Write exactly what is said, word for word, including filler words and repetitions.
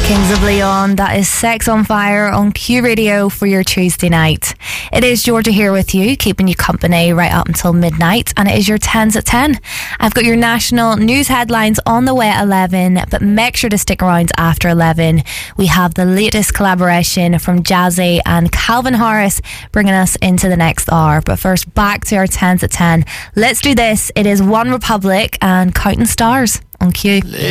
Kings of Leon, that is Sex on Fire on Q Radio for your Tuesday night. It is Georgia here with you, keeping you company right up until midnight, and it is your tens at ten. I've got your national news headlines on the way at eleven, but make sure to stick around after eleven. We have the latest collaboration from Jazzy and Calvin Harris bringing us into the next hour. But first, back to our tens at ten. Let's do this. It is One Republic and Counting Stars on Q.